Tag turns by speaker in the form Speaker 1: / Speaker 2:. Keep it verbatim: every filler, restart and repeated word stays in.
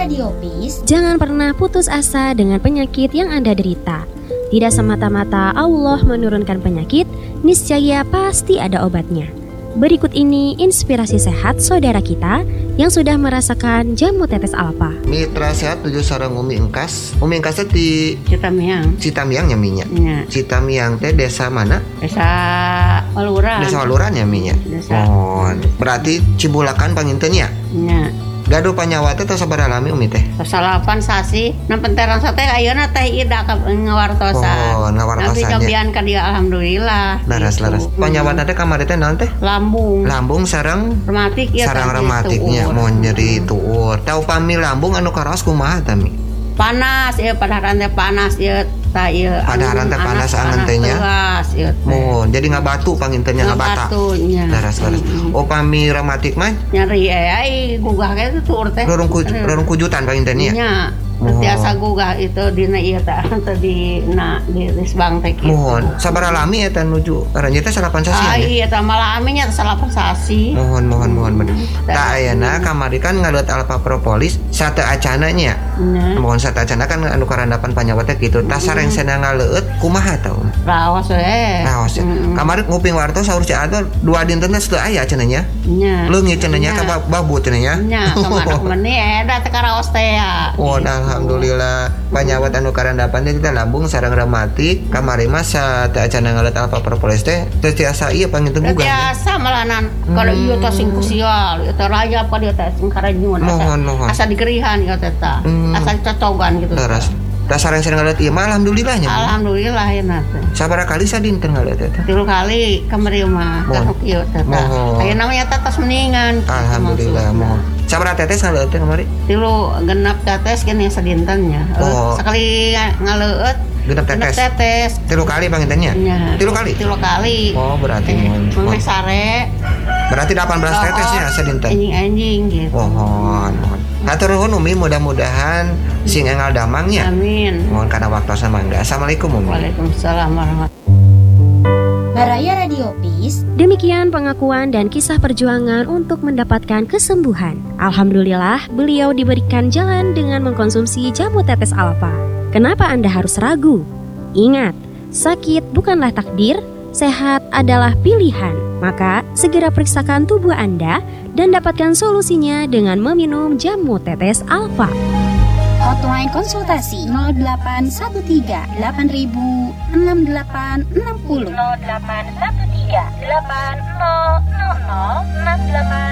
Speaker 1: Radio Peace,
Speaker 2: jangan pernah putus asa dengan penyakit yang Anda derita. Tidak semata-mata Allah menurunkan penyakit, niscaya pasti ada obatnya. Berikut ini inspirasi sehat saudara kita yang sudah merasakan jamu tetes alfa.
Speaker 3: Mitra sehat tujuh sareng Umi Engkas. Umi Engkas di
Speaker 4: Citamiang.
Speaker 3: Citamiang nyaminya.
Speaker 4: Ya.
Speaker 3: Citamiang teh desa mana?
Speaker 4: Desa Waluran.
Speaker 3: Desa Waluran nyaminya.
Speaker 4: Desa.
Speaker 3: Oh, berarti Cibulakan pangintennya.
Speaker 4: Ya.
Speaker 3: Gaduh panyawa teh tos sabaraha lami Umi teh?
Speaker 4: Salapan sasi, nampenteran sate ayeuna teh ida ka ngawartosan.
Speaker 3: Oh, ngawartosannya.
Speaker 4: Tapi cobian ka dia alhamdulillah.
Speaker 3: Laras-laras.
Speaker 4: Gitu.
Speaker 3: Panyawa teh kamari teh naon teh?
Speaker 4: Lambung.
Speaker 3: Lambung sareng
Speaker 4: Rematik ya.
Speaker 3: sareng rematiknya mau nyeri tuur. Tau pami lambung anu karaos kumaha tami?
Speaker 4: Panas ya padaharan teh panas ya ta ieu.
Speaker 3: Padaharan teh panas angan teh nya. Oh, jadi ngabatu pangintennya ngabata. Laras-laras. Oh, pami rematik mah
Speaker 4: nyeri eh ai gugah ge tuur teh.
Speaker 3: Rorong ku, rorong kujutan pangintennya.
Speaker 4: Nya. Biasa gugah itu dina ieu teh tadi na di Risbang teh kitu.
Speaker 3: Mohon, sabaraha lami eta nuju karanya teh salapan sasi.
Speaker 4: Ah iya teh malami nya salapan sasi.
Speaker 3: Mohon mohon mohon bener. Tah ayeuna kamari kan ngaleut alfa propolis sate acana nya. Mohon sate acana kan anu karandapan panyawa teh kitu. Tah sareng cenah ngaleut kumaha tah?
Speaker 4: Raos we.
Speaker 3: Raos. Kamari nguping wartos saur si Adol dua dinten teh teu aya cenah nya.
Speaker 4: Nya.
Speaker 3: Leungit cenah nya ka babu cenah nya.
Speaker 4: Nya kemana meni eta teh karaos teh ya.
Speaker 3: Oh, alhamdulillah panyawat anu karandapan teh kita lambung sareng rematik kamari mah sa teh acana ngaleut alfa propolis teh teu tiasa ieu panginten gugah.
Speaker 4: Biasa malanan kalau ieu teh sing kusial ieu teh rayap ka dieu teh sing karanyun asa digerihan ieu teh tah. Asa cocogan gitu.
Speaker 3: Laras. Da sareng sareng ngaleut ieu mah alhamdulillah nya.
Speaker 4: Alhamdulillah ya teh.
Speaker 3: Sabaraha kali sadinten ngaleut teh?
Speaker 4: Tilu kali kamari mah teh ieu teh tah. Aya namanya tetes mendingan.
Speaker 3: Alhamdulillah mohon. Sabaraha tetes ngaleut teh kamari?
Speaker 4: Tilu genep tetes kan yang sedintennya.
Speaker 3: Oh.
Speaker 4: Sekali ngaleut
Speaker 3: genep tetes.
Speaker 4: tetes.
Speaker 3: Tilu kali pangintennya?
Speaker 4: Ya.
Speaker 3: Tilu kali?
Speaker 4: Tilu kali.
Speaker 3: Oh, berarti mohon.
Speaker 4: Meh sare.
Speaker 3: Berarti delapan belas tetes ya sedinten.
Speaker 4: Anjing-anjing gitu.
Speaker 3: Mohon, mohon. Hatur nuhun Umi, mudah-mudahan sing engal damangnya.
Speaker 4: Amin.
Speaker 3: Mohon kana waktosna mangga. Assalamualaikum Umi.
Speaker 4: Waalaikumsalam warahmatullahi.
Speaker 1: Baraya Radio Peace.
Speaker 2: Demikian pengakuan dan kisah perjuangan untuk mendapatkan kesembuhan. Alhamdulillah, beliau diberikan jalan dengan mengkonsumsi jamu tetes alfa. Kenapa Anda harus ragu? Ingat, sakit bukanlah takdir, sehat adalah pilihan. Maka, segera periksakan tubuh Anda dan dapatkan solusinya dengan meminum jamu tetes alfa.
Speaker 1: Hotline konsultasi nol delapan satu tiga delapan ribu enam delapan enam nol. nol delapan satu tiga delapan nol nol nol enam delapan